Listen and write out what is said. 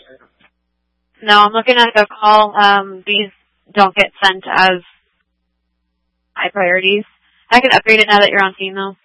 No, I'm looking at the call. These don't get sent as high priorities. I can upgrade it now that you're on team, though.